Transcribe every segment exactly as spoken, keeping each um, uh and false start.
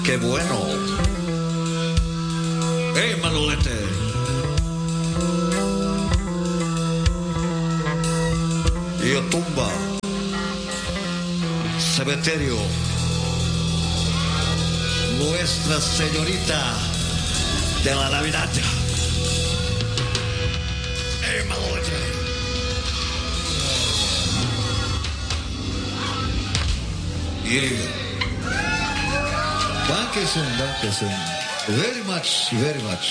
Qué bueno. Hey, Manolete. Yo tumba. Cementerio. Nuestra Señorita de la Navidad. Hey, Manolete. Yeah. Dankeschön, dankeschön. Very much, very much.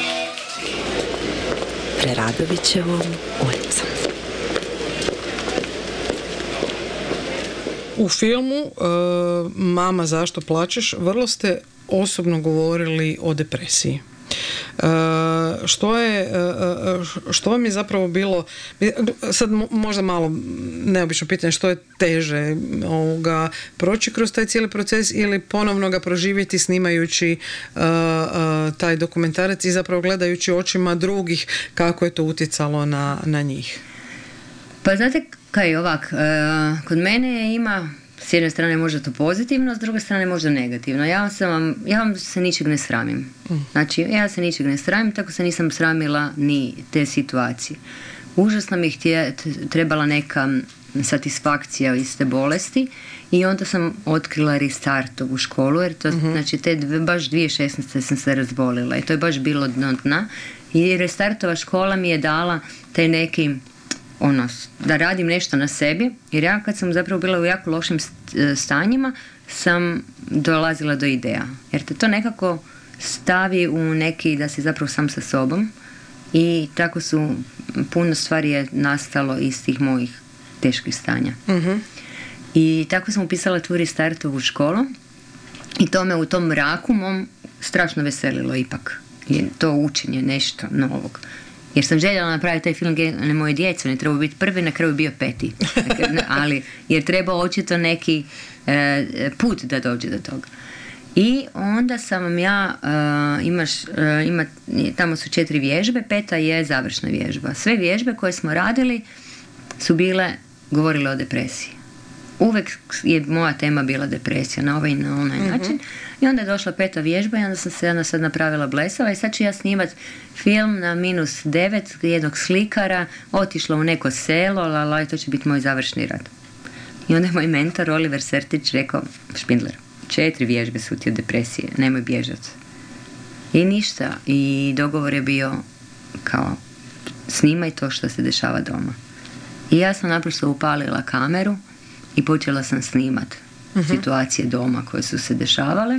Preradovićevom ulicom. U filmu uh, Mama, zašto plačeš? Vrlo ste osobno govorili o depresiji. Uh, što je uh, što vam je zapravo bilo, sad možda malo neobično pitanje, što je teže ovoga, proći kroz taj cijeli proces ili ponovno ga proživjeti snimajući uh, uh, taj dokumentarac i zapravo gledajući očima drugih kako je to utjecalo na, na njih? Pa znate kaj je ovak, uh, kod mene ima s jedne strane možda to pozitivno, s druge strane možda negativno. Ja, sam vam, ja vam se ničeg ne sramim. Znači, ja se ničeg ne sramim, tako se nisam sramila ni te situacije. Užasno mi je trebala neka satisfakcija iz te bolesti i onda sam otkrila Restartovu školu, jer to, uh-huh. znači, te dve, baš dvije tisuće šesnaeste sam se razbolila i to je baš bilo dno dna. I Restartova škola mi je dala taj neki ono, da radim nešto na sebi, jer ja kad sam zapravo bila u jako lošim stanjima sam dolazila do ideja, jer te to nekako stavi u neki, da si zapravo sam sa sobom i tako su puno stvari je nastalo iz tih mojih teških stanja. Uh-huh. I tako sam upisala tu Restartovu školu i to me u tom mraku mom strašno veselilo ipak, je to učenje nešto novog. Jer sam željela napraviti taj film na moje djece, ne trebao biti prvi, na kraju bio peti. Ali, jer treba očito neki e, put da dođe do toga. I onda sam vam ja, e, imaš, e, ima, tamo su četiri vježbe, peta je završna vježba. Sve vježbe koje smo radili su bile, govorile o depresiji. Uvijek je moja tema bila depresija, na ovaj i na onaj mm-hmm. način. I onda je došla peta vježba i onda sam se onda sad napravila blesava i sad ću ja snimat film na minus devet jednog slikara, otišla u neko selo, lala, i to će biti moj završni rad. I onda je moj mentor Oliver Sertić rekao, Špindler, četiri vježbe su ti od depresije, nemoj bježati. I ništa. I dogovor je bio kao, snimaj to što se dešava doma. I ja sam naprosto upalila kameru i počela sam snimat uh-huh. situacije doma koje su se dešavale.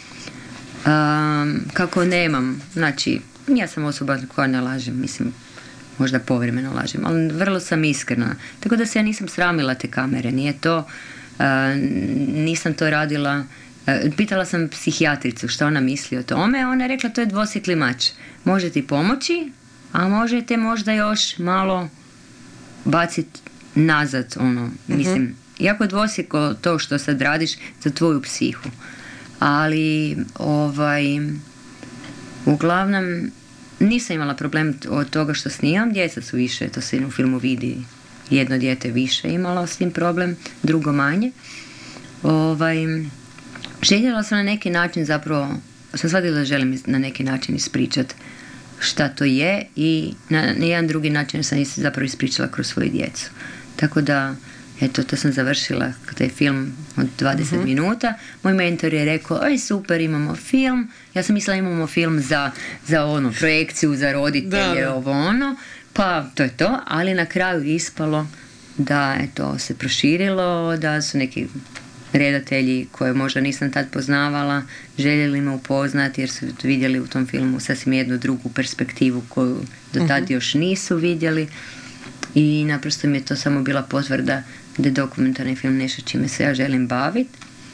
Um, kako nemam, znači, ja sam osoba koja ne lažem, mislim, možda povremeno lažem, ali vrlo sam iskrena. Tako da se ja nisam sramila te kamere, nije to, uh, nisam to radila, uh, pitala sam psihijatricu što ona misli o tome, ona je rekla to je dvosjekli mač, može ti pomoći, a možete možda još malo baciti nazad, ono, mislim, uh-huh. jako je dvosjeko to što sad radiš za tvoju psihu. Ali, ovaj, uglavnom, nisam imala problem od toga što snimam. Djeca su više, to se u filmu vidi. Jedno dijete više imalo s tim problem, drugo manje. Ovaj, željela sam na neki način zapravo, sam shvatila da želim na neki način ispričati šta to je i na, na jedan drugi način sam zapravo ispričala kroz svoju djecu. Tako da, eto, to sam završila taj film od dvadeset uh-huh. minuta. Moj mentor je rekao, aj super, imamo film. Ja sam mislila imamo film za, za ono, projekciju, za roditelje, da, ovo ono. Pa to je to, ali na kraju ispalo da je to se proširilo, da su neki redatelji koje možda nisam tad poznavala željeli me upoznati jer su vidjeli u tom filmu sasvim jednu drugu perspektivu koju do tad uh-huh. još nisu vidjeli. I naprosto mi je to samo bila potvrda da je dokumentarni film nešto čime se ja želim baviti.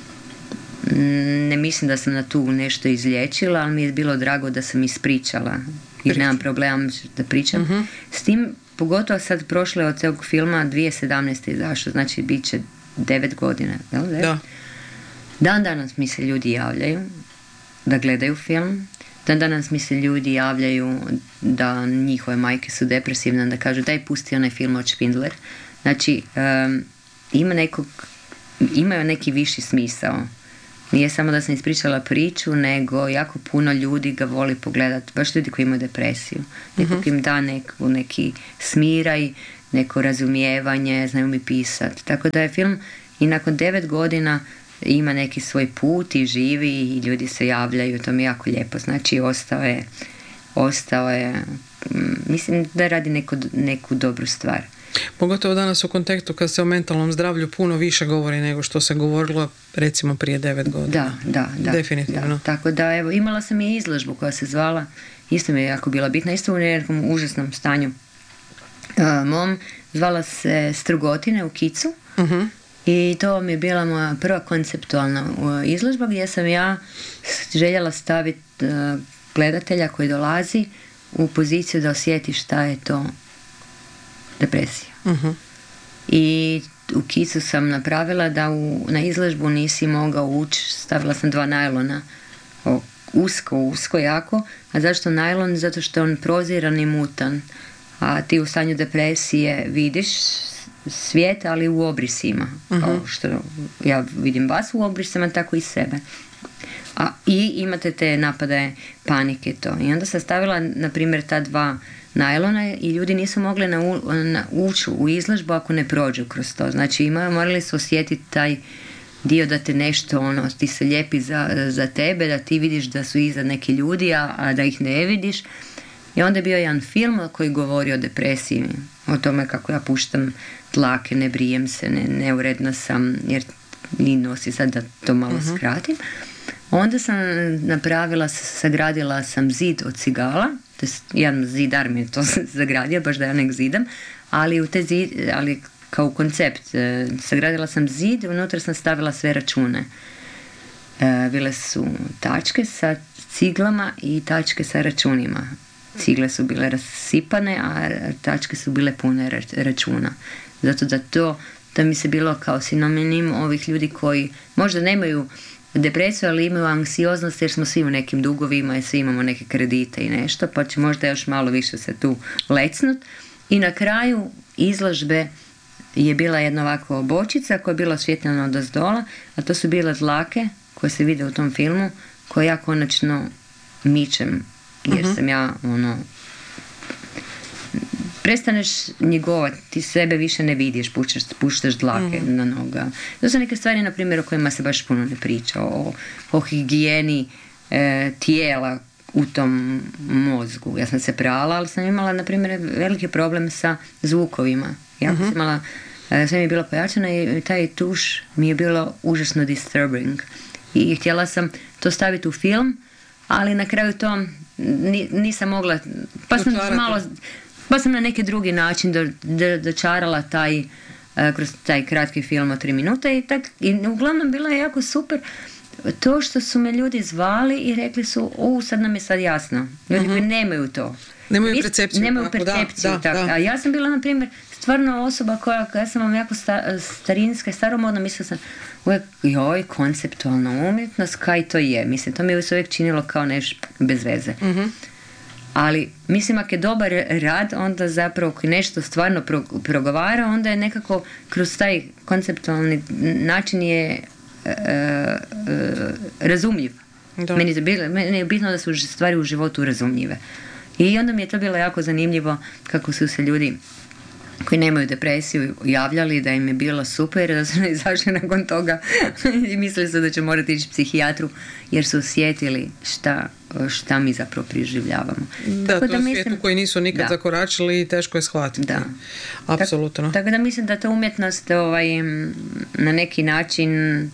Ne mislim da sam na tu nešto izliječila, ali mi je bilo drago da sam ispričala. Jer nemam problema da pričam. Uh-huh. S tim, pogotovo sad prošle od tog filma dvije tisuće sedamnaeste izašlo, znači bit će devet godina. Jel, devet? Da. Dan danas mi se ljudi javljaju da gledaju film. Dan danas mi se ljudi javljaju da njihove majke su depresivne, da kažu daj pusti onaj film od Špindler. Znači, um, ima nekog, imaju neki viši smisao nije samo da sam ispričala priču, nego jako puno ljudi ga voli pogledati, baš ljudi koji imaju depresiju. Neko im da neku, neki smiraj, neko razumijevanje, znaju mi pisati. Tako da je film i nakon devet godina ima neki svoj put i živi i ljudi se javljaju, to mi je jako lijepo. Znači ostao je, ostao je, mislim da radi neku, neku dobru stvar. Pogotovo danas u kontekstu kad se o mentalnom zdravlju puno više govori nego što se govorilo recimo prije devet godina. Da, da, da. Definitivno. Da. Tako da, evo, imala sam i izložbu koja se zvala, isto mi je jako bila bitna, isto u nekom užasnom stanju uh, mom, zvala se Strugotine u Kicu. Uh-huh. I to mi je bila moja prva konceptualna izložba gdje sam ja željela staviti uh, gledatelja koji dolazi u poziciju da osjeti šta je to depresija. Uh-huh. I u Kicu sam napravila da u, na izložbu nisi mogao ući, stavila sam dva najlona, o, usko, usko jako. A zašto najlon? Zato što je on proziran i mutan. A ti u stanju depresije vidiš svijet, ali u obrisima. Uh-huh. Kao što ja vidim vas u obrisima, tako i sebe. A, i imate te napadaje panike to. I onda sam stavila, na primjer, ta dva najlona i ljudi nisu mogli na, na, ući u izložbu ako ne prođu kroz to. Znači, ima, morali su osjetiti taj dio da te nešto, ono, ti se lijepi za, za tebe, da ti vidiš da su iza neki ljudi, a, a da ih ne vidiš. I onda je bio jedan film koji govori o depresiji, o tome kako ja puštam dlake, ne brijem se, ne, neuredna sam, jer ni nosi sad da to malo uh-huh. skratim. Onda sam napravila, sagradila sam zid od cigala, to je jedan zidar mi je to zagradio, baš da ja nek zidam, ali u te zid, ali kao koncept, sagradila sam zid, unutra sam stavila sve račune. E, bile su tačke sa ciglama i tačke sa računima. Cigle su bile rasipane, a tačke su bile pune računa. Zato da to, da mi se bilo kao sinonim ovih ljudi koji možda nemaju depresiju, ali imaju anksioznost jer smo svi u nekim dugovima i svi imamo neke kredite i nešto, pa će možda još malo više se tu lecnut. I na kraju izložbe je bila jedna ovako bočica koja je bila osvjetljena od ozdola, a to su bile dlake koje se vide u tom filmu, koje ja konačno mičem, jer uh-huh. sam ja ono prestaneš njegovati, ti sebe više ne vidiš, puštaš, puštaš dlake mm. na noga. To su neke stvari, na primjer, o kojima se baš puno ne priča, o, o higijeni e, tijela u tom mozgu. Ja sam se prala, ali sam imala, na primjer, veliki problem sa zvukovima. Ja mm-hmm. sam imala, e, sve mi je bilo pojačano i taj tuš mi je bilo užasno disturbing. I htjela sam to staviti u film, ali na kraju to nisam mogla, pa sam malo... Pa sam na neki drugi način do, do, dočarala taj, uh, kroz taj kratki film od tri minute i, tak, i uglavnom bilo je jako super to što su me ljudi zvali i rekli su, u, sad nam je sad jasno. Ljudi uh-huh. koji nemaju to. Nemaju percepciju. Nemaju percepciju. Da, da, da. A ja sam bila, na primjer, stvarno osoba koja, ja sam vam jako sta, starinska, staromodna, mislila sam uvijek, joj, konceptualna umjetnost, kaj to je? Mislim, to mi se uvijek činilo kao nešto bez veze. Uh-huh. Ali, mislim, ako je dobar rad, onda zapravo ako nešto stvarno pro, progovara, onda je nekako kroz taj konceptualni način je e, e, razumljiv. Da. Meni, je bilo, meni je bitno da su stvari u životu razumljive. I onda mi je to bilo jako zanimljivo kako su se ljudi koji nemaju depresiju javljali da im je bilo super, da su izašli nakon toga i mislili su da će morati ići psihijatru jer su osjetili šta, šta mi zapravo preživljavamo. Da, tako to je svijet u koji nisu nikad da. zakoračili i teško je shvatiti. Da. Apsolutno. Tako, tako da mislim da ta umjetnost ovaj, na neki način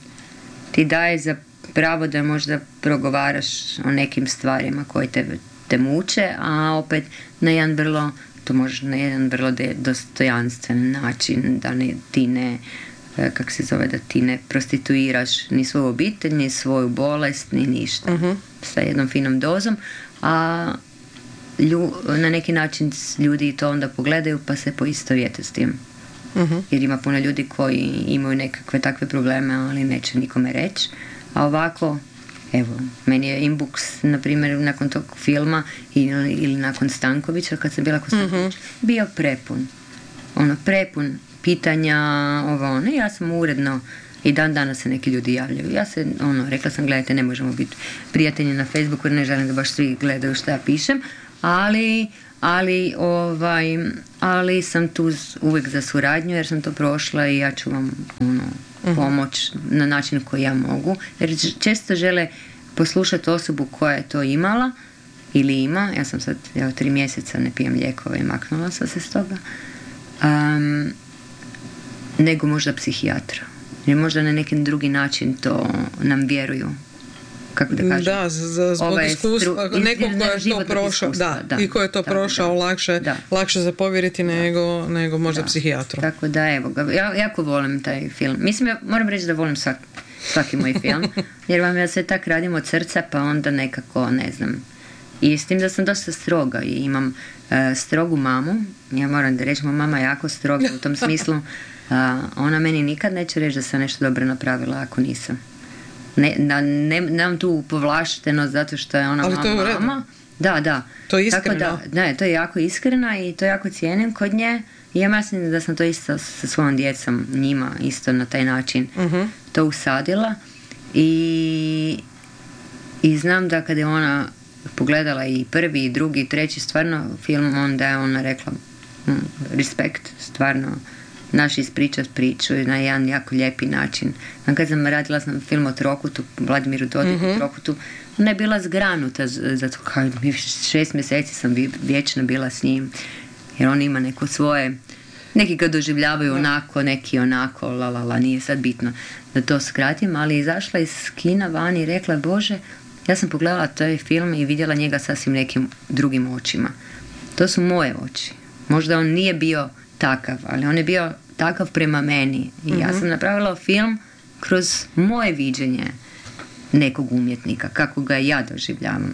ti daje za pravo da možda progovaraš o nekim stvarima koje te, te muče, a opet na jedan vrlo to može na jedan vrlo de, dostojanstven način, da ne, ti ne, kako se zove, da ti ne prostituiraš ni svoju obitelj, ni svoju bolest, ni ništa. Uh-huh. Sa jednom finom dozom, a lju, na neki način ljudi to onda pogledaju pa se poistovjete s tim. Uh-huh. Jer ima puno ljudi koji imaju nekakve takve probleme, ali neće nikome reći. A ovako, evo, meni je inbox, na primjer, nakon tog filma ili, ili nakon Stankovića, kad sam bila kod Stankovića, mm-hmm. bio prepun. Ono, prepun pitanja, ovo, ono. Ja sam uredno I dan danas se neki ljudi javljaju. Ja se, ono, rekla sam, gledajte, ne možemo biti prijatelji na Facebooku jer ne želim da baš svi gledaju šta ja pišem, ali, ali, ovaj, ali sam tu uvijek za suradnju jer sam to prošla i ja ću vam ono, pomoć na način koji ja mogu. Jer često žele poslušati osobu koja je to imala ili ima. Ja sam sad, ja tri mjeseca ne pijem lijekove i maknula sam se s toga. Um, nego možda psihijatra. Jer možda na neki drugi način to nam vjeruju. Kako da kažem? Da, za, zbog Ovaj iskustva, stru, neko ko je to prošao, da, da, i ko je to tako, prošao, da, lakše, da. lakše za povjeriti da. nego, nego možda da. psihijatru. Tako da, evo ga, ja jako volim taj film. Mislim, ja moram reći da volim svak, svaki moj film, jer vam ja sve tak radim od srca, pa onda nekako, ne znam. I s tim da sam dosta stroga i imam uh, strogu mamu. Ja moram da reći, moja mama je jako stroga u tom smislu. Uh, ona meni nikad neće reći da sam nešto dobro napravila ako nisam. Ne, na, ne, nemam tu povlaštenost zato što je ona ali mama. To je u redu. Mama. Da, da. To je iskreno. Tako da, ne, to je jako iskrena i to jako cijenim kod nje. I ja mislim da sam to isto sa svojom djecom, njima isto na taj način uh-huh. to usadila. I, i znam da kada je ona pogledala i prvi, i drugi, i treći stvarno film, onda je ona rekla mm, respekt, stvarno naš ispričat priču na jedan jako lijepi način. A kad sam radila sam film o Trokutu, Vladimiru Dodiku mm-hmm. Trokutu, ona je bila zgranuta zato kao šest mjeseci sam vječno bila s njim, jer on ima neko svoje, neki ga doživljavaju onako, neki onako, la la la, nije sad bitno da to skratim, ali je izašla iz kina van i rekla, Bože, ja sam pogledala taj film i vidjela njega sasvim nekim drugim očima. To su moje oči. Možda on nije bio takav, ali on je bio takav prema meni. I mm-hmm. ja sam napravila film kroz moje viđenje nekog umjetnika, kako ga ja doživljavam.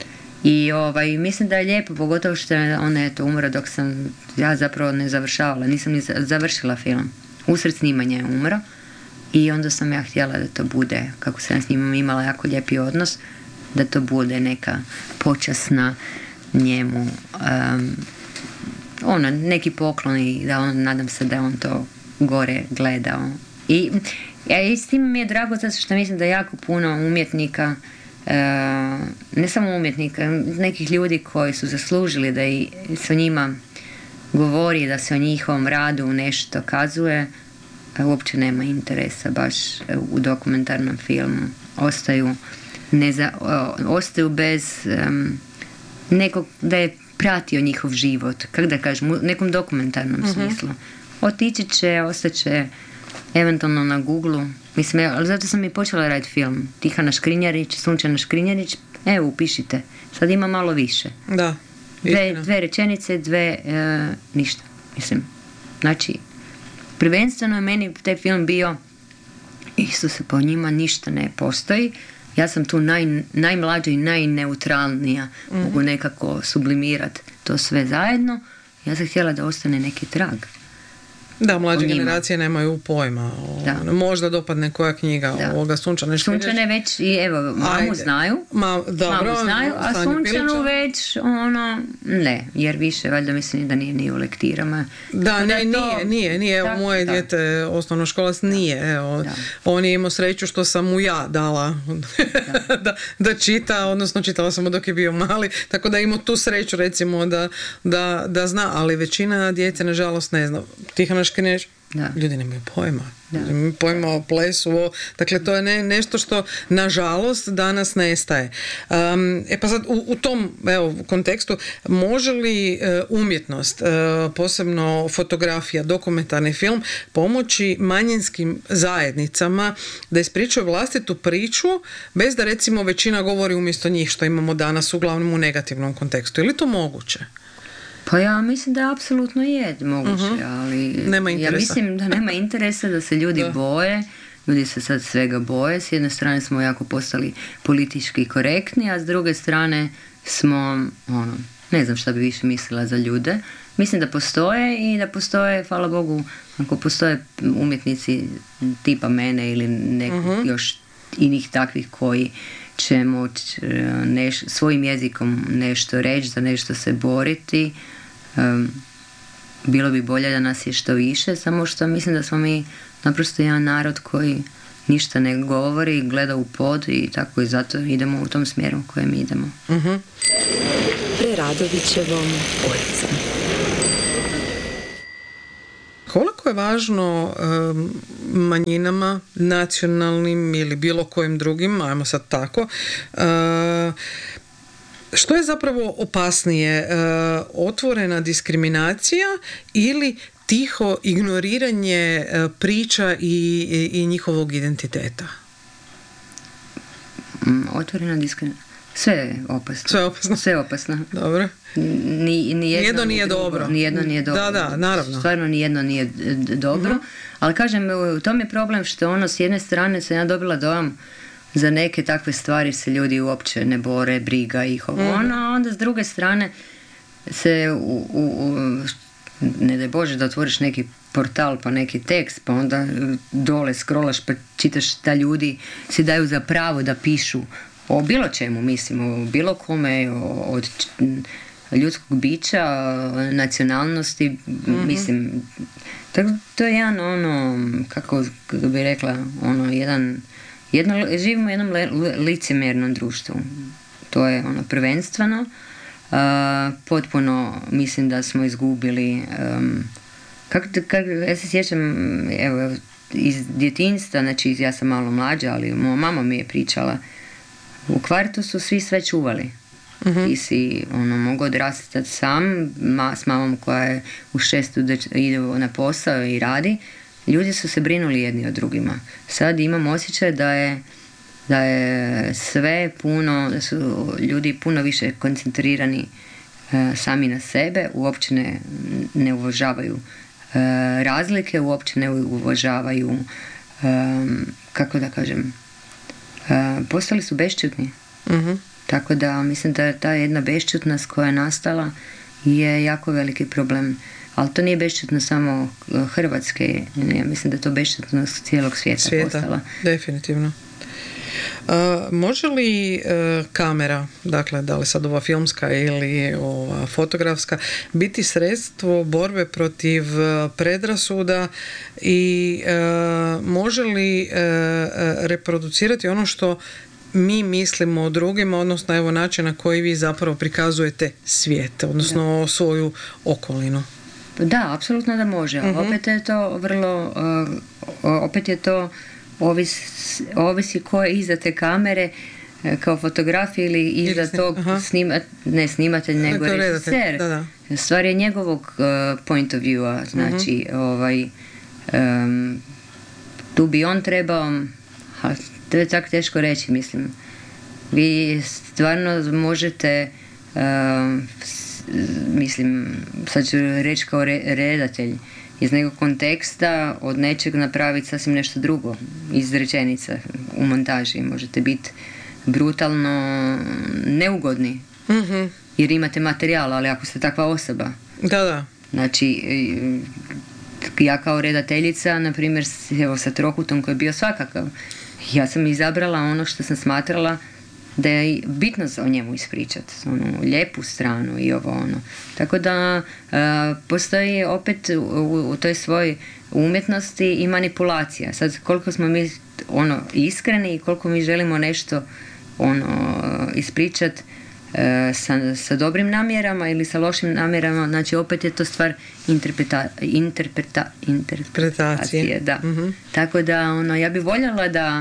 I ovaj, mislim da je lijepo, pogotovo što je ona eto umro dok sam ja zapravo ne završavala, nisam ni završila film. Usred snimanja je umro i onda sam ja htjela da to bude, kako sam s njim imala jako lijepi odnos, da to bude neka počasna njemu um, ono, neki poklon i da on, nadam se da on to gore gledao. I, ja, i s tim mi je drago zato što mislim da jako puno umjetnika, uh, ne samo umjetnika, nekih ljudi koji su zaslužili da i se o njima govori, da se o njihovom radu nešto kazuje, uopće nema interesa baš u dokumentarnom filmu. Ostaju, neza, ostaju bez um, nekog da je pratio njihov život, kako da kažem, u nekom dokumentarnom uh-huh. smislu. Otići će, ostaće eventualno na Google-u. Mislim, ali zato sam i počela raditi film. Tihana Škrinjarić, Sunčana Škrinjarić, evo, upišite. Sad ima malo više. Da. Dve, dve rečenice, dve, e, ništa. Mislim, znači, prvenstveno je meni taj film bio, Isuse, po njima ništa ne postoji. Ja sam tu naj, najmlađa i najneutralnija. Mm-hmm. Mogu nekako sublimirati to sve zajedno. Ja sam htjela da ostane neki trag. Da, mlađe generacije nemaju pojma. O, možda dopadne koja knjiga da. ovoga Sunčane Škrinjarić. Sunčane već i evo, mamu Ajde. znaju. Ma, dobro, mamu znaju, a Sunčanu Pilića. Već ono, ne, jer više, valjda mislim da nije ni u lektirama. Da, ne, da to, nije, nije, nije. Evo, moje da. dijete osnovnoškolac nije. Evo, on je imao sreću što sam mu ja dala da. da, da čita, odnosno čitala sam mu dok je bio mali, tako da imao tu sreću recimo da, da, da zna, ali većina djece nažalost ne zna. Tihana Škrinjarić, ljudi nemaju pojma. Nemaju pojma o plesu. O, dakle, to je ne, nešto što nažalost danas nestaje. Um, e pa sad u, u tom evo, kontekstu može li uh, umjetnost, uh, posebno fotografija, dokumentarni film pomoći manjinskim zajednicama da ispričaju vlastitu priču bez da recimo većina govori umjesto njih, što imamo danas uglavnom u negativnom kontekstu? Je li to moguće? Pa ja mislim da apsolutno je moguće, uh-huh. ali nema ja mislim da nema interesa, da se ljudi da. boje, ljudi se sad svega boje, s jedne strane smo jako postali politički korektni, a s druge strane smo, ono, ne znam šta bi više mislila za ljude. Mislim da postoje i da postoje, hvala Bogu, ako postoje umjetnici tipa mene ili nekog uh-huh. još inih takvih koji će moći neš, svojim jezikom nešto reći, za nešto se boriti. Um, bilo bi bolje da nas je što više, samo što mislim da smo mi naprosto jedan narod koji ništa ne govori, gleda u pod i tako i zato idemo u tom smjeru u kojem idemo. Uh-huh. Preradovićevom ulicom. Koliko je važno um, manjinama, nacionalnim ili bilo kojim drugim, ajmo sad tako, uh, što je zapravo opasnije, uh, otvorena diskriminacija ili tiho ignoriranje uh, priča i, i, i njihovog identiteta? Mm, otvorena diskriminacija. Sve je opasno. Sve je opasno. Sve je opasno. Dobro. Ni, ni jedno, jedno nije ni drugo, dobro. Ni jedno nije dobro. Da, da, naravno. Stvarno ni jedno nije d- dobro. Uh-huh. Ali kažem, u tom je problem što ono, s jedne strane sam ja dobila dojam za neke takve stvari se ljudi uopće ne bore, briga ih ovo. Uh-huh. Ono, a onda s druge strane se u, u, u, ne daj Bože da otvoriš neki portal pa neki tekst pa onda dole scrollaš pa čitaš da ljudi si daju za pravo da pišu o bilo čemu, mislim, o bilo kome, o, od ljudskog bića, nacionalnosti, mm-hmm. mislim, tako to je jedan ono, kako, kako bi rekla, ono, jedan, jedno, živimo u jednom le, licemjernom društvu. To je ono prvenstveno. Uh, potpuno mislim da smo izgubili um, kako, kako, ja se sjećam evo, iz djetinjstva, znači ja sam malo mlađa, ali moja mama mi je pričala u kvartu su svi sve čuvali. Uh-huh. Ti si ono, mogu odrastati sam ma, s mamom koja je u šestu ide na posao i radi. Ljudi su se brinuli jedni od drugima. Sad imam osjećaj da je da je sve puno, da su ljudi puno više koncentrirani e, sami na sebe, uopće ne, ne uvažavaju e, razlike, uopće ne uvažavaju e, kako da kažem e, postali su bešćutni. Uh-huh. Tako da mislim da ta jedna bešćutnost koja je nastala je jako veliki problem. Ali to nije bešćutnost samo Hrvatske, ja mislim da je to bešćutnost cijelog svijeta, svijeta postala. Definitivno. Uh, može li uh, kamera, dakle da li sad ova filmska ili ova fotografska, biti sredstvo borbe protiv uh, predrasuda i uh, može li uh, reproducirati ono što mi mislimo o drugima, odnosno evo način na koji vi zapravo prikazujete svijet, odnosno da. Svoju okolinu? Da, apsolutno da može. Uh-huh. Opet je to vrlo uh, opet je to Ovis, ovisi ko je iza te kamere kao fotograf ili iza snim, tog snimat, ne snimatelj nego režiser. Da, da. Stvar je njegovog uh, point of view-a, znači uh-huh. ovaj, um, tu bi on trebao, ha, to je tako teško reći, mislim. Vi stvarno možete uh, s, mislim, sad ću reći kao re, redatelj, iz nekog konteksta od nečeg napraviti sasvim nešto drugo iz rečenica u montaži. Možete biti brutalno neugodni mm-hmm. jer imate materijal, ali ako ste takva osoba. Da, da. Znači, ja kao redateljica, na primjer, evo sa Trokutom koji je bio svakakav, ja sam izabrala ono što sam smatrala da je bitno o njemu ispričati, onu lijepu stranu i ovo ono. Tako da uh, postoji opet u, u toj svojoj umjetnosti i manipulacija. Sad koliko smo mi ono iskreni i koliko mi želimo nešto ono ispričati uh, sa, sa dobrim namjerama ili sa lošim namjerama, znači opet je to stvar interpreta, interpreta, interpretacije. Da. Mm-hmm. Tako da ono, ja bih voljela da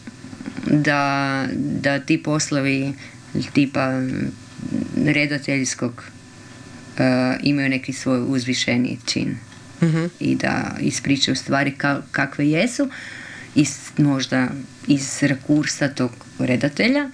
Da, da ti poslovi tipa redateljskog uh, imaju neki svoj uzvišeni čin mm-hmm. i da ispričaju stvari ka, kakve jesu iz, možda iz rakursa tog redatelja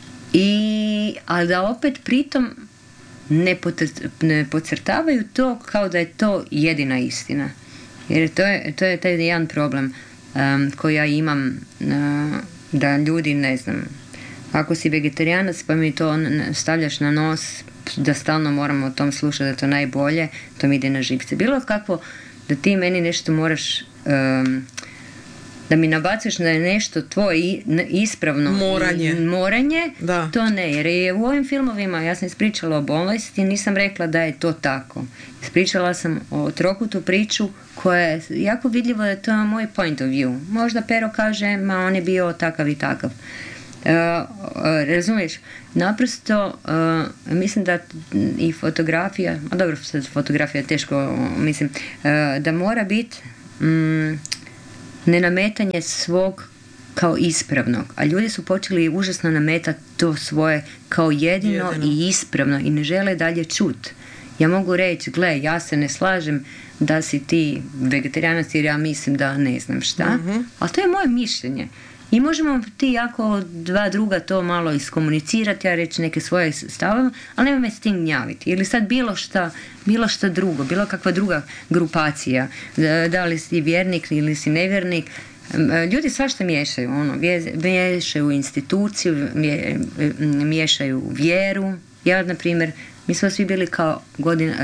i, ali da opet pritom ne, potr, ne podcrtavaju to kao da je to jedina istina, jer to je, to je taj jedan problem um, koji ja imam uh, da ljudi, ne znam, ako si vegetarijanac pa mi to stavljaš na nos, da stalno moramo o tom slušati, da je to najbolje, to mi ide na živce. Bilo kako da ti meni nešto moraš um, da mi nabacuješ da je nešto tvoje ispravno moranje, moranje da. To ne, jer je u ovim filmovima ja sam ispričala o bolesti i nisam rekla da je to tako. Ispričala sam o trokutu priču koja je jako vidljivo da je to moj point of view. Možda Pero kaže, ma on je bio takav i takav. Uh, uh, razumiješ, naprosto uh, mislim da i fotografija, a dobro, fotografija je teško, mislim, uh, da mora biti um, nenametanje svog kao ispravnog, a ljudi su počeli užasno nametati to svoje kao jedino, jedino. I ispravno i ne žele dalje čut. Ja mogu reći, gle, ja se ne slažem da si ti vegetarijanac jer ja mislim da ne znam šta, uh-huh. ali to je moje mišljenje. I možemo ti jako dva druga to malo iskomunicirati, ja reći neke svoje stavove, ali nema me s tim gnjaviti. Ili sad bilo šta, bilo šta drugo, bilo kakva druga grupacija, da, da li si vjernik ili si nevjernik, ljudi svašta miješaju, ono, miješaju instituciju, miješaju vjeru. Ja, na primjer, mi smo svi bili kao godina,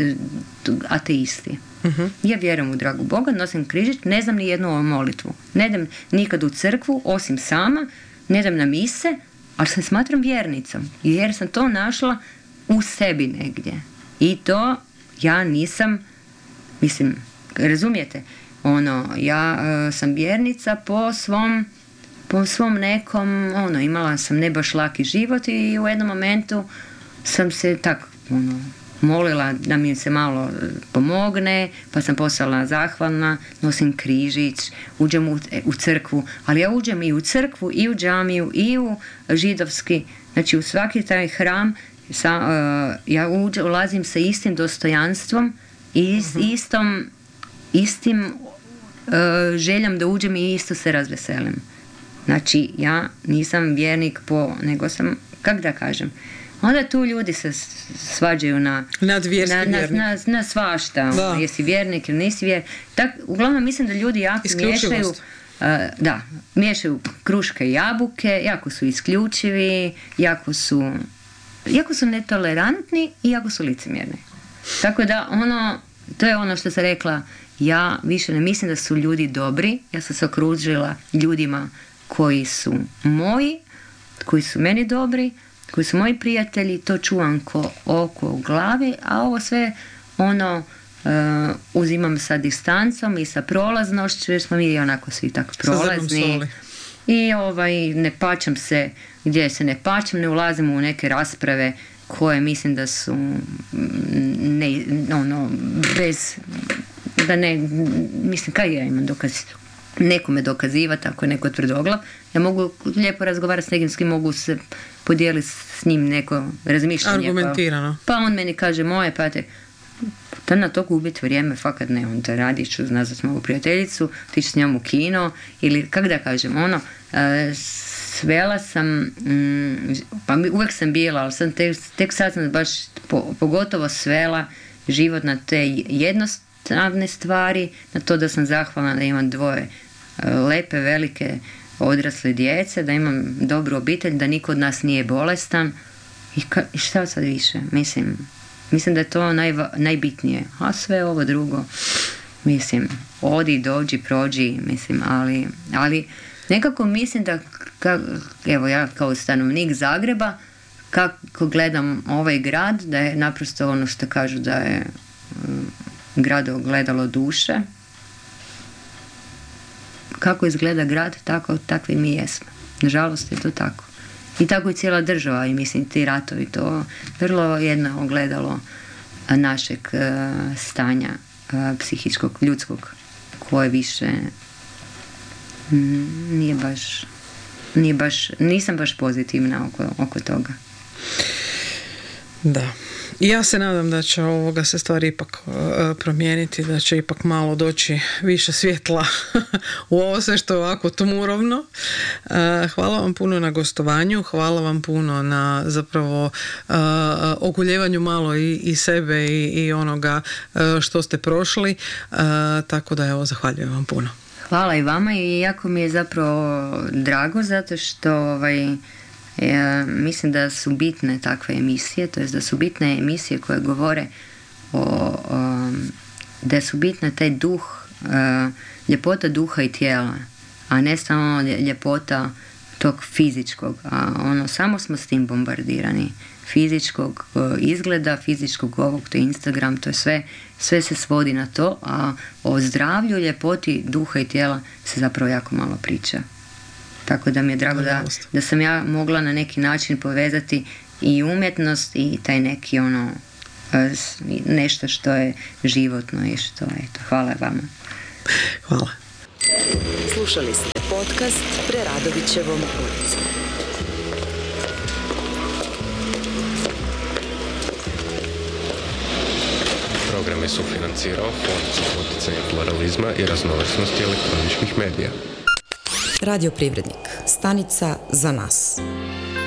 ateisti. Uh-huh. Ja vjerujem u dragu Boga, nosim križić, ne znam ni jednu molitvu. Ne idem nikad u crkvu, osim sama, ne idem na mise, ali se smatram vjernicom. Jer sam to našla u sebi negdje. I to ja nisam, mislim, razumijete? Ono, ja uh, sam vjernica po svom, po svom nekom, ono, imala sam ne baš laki život i u jednom momentu sam se tako, ono, molila da mi se malo pomogne, pa sam postala zahvalna, nosim križić, uđem u, u crkvu, ali ja uđem i u crkvu, i u džamiju, i u židovski, znači u svaki taj hram, sa, uh, ja uđe, ulazim sa istim dostojanstvom i s uh-huh. istom, istim uh, željom da uđem i isto se razveselim. Znači, ja nisam vjernik po, nego sam, kak da kažem, onda tu ljudi se svađaju na, na, na, na, na svašta. Da. Jesi vjernik ili nisi vjernik. Tak, uglavnom mislim da ljudi jako miješaju, uh, da, miješaju kruške i jabuke, jako su isključivi, jako su, jako su netolerantni i jako su licemjerni. Tako da ono, to je ono što sam rekla, ja više ne mislim da su ljudi dobri, ja sam se okružila ljudima koji su moji, koji su meni dobri, koji su moji prijatelji, to čuvam ko oko u glavi, a ovo sve ono uh, uzimam sa distancom i sa prolaznošću, jer smo mi onako svi tako prolazni. I ovaj, ne pačam se gdje se ne pačam, ne ulazim u neke rasprave koje mislim da su ne, ono, bez, da ne, mislim, kaj ja imam dokaz, nekome dokazivati, ako je neko tvrdoglav, ja mogu lijepo razgovarati s nekim s kim mogu se podijeliti s njim neko razmišljanje. Argumentirano. Pa, pa on meni kaže moje, pa te, da na to gubiti vrijeme, fakat ne, on te radi, ću nazvat moju prijateljicu, ti ću s njom u kino, ili kako da kažem, ono, svela sam, mm, pa uvijek sam bila, ali sam tek, tek sad sam baš po, pogotovo svela život na te jednostavne stvari, na to da sam zahvalna da imam dvoje lepe, velike, odrasle djece, da imam dobru obitelj, da niko od nas nije bolestan i, ka, i šta sad više, mislim, mislim da je to najva, najbitnije, a sve ovo drugo, mislim, odi, dođi, prođi, mislim, ali, ali nekako mislim da, ka, evo ja kao stanovnik Zagreba, kako gledam ovaj grad, da je naprosto ono što kažu da je um, grad ogledalo duše. Kako izgleda grad, tako, takvi mi jesmo. Nažalost je to tako. I tako i cijela država, i mislim ti ratovi, to vrlo jedno ogledalo našeg uh, stanja uh, psihičkog, ljudskog, koje više mm, nije baš, nije baš, nisam baš pozitivna oko, oko toga. Da. I ja se nadam da će ovoga se stvari ipak uh, promijeniti, da će ipak malo doći više svjetla u ovo sve što je ovako tumurovno. Uh, hvala vam puno na gostovanju, hvala vam puno na zapravo uh, okuljevanju malo i, i sebe i, i onoga uh, što ste prošli, uh, tako da evo, zahvaljujem vam puno. Hvala i vama i jako mi je zapravo drago zato što ovaj, ja, mislim da su bitne takve emisije, to jest da su bitne emisije koje govore o, o da su bitne taj duh, uh, ljepota duha i tijela. a ne samo ljepota tog fizičkog, a ono, samo smo s tim bombardirani. Fizičkog uh, izgleda, fizičkog ovog, to je Instagram, to je sve, sve se svodi na to, a o zdravlju, ljepoti duha i tijela se zapravo jako malo priča. Tako da mi je drago da, da sam ja mogla na neki način povezati i umjetnost i taj neki ono nešto što je životno i što je to. Hvala vama. Hvala. Slušali ste podcast Preradovićevom ulicom. Program je sufinancirao Fond za poticanje pluralizma i raznovrsnosti elektroničkih medija. Radio Privrednik. Stanica za nas.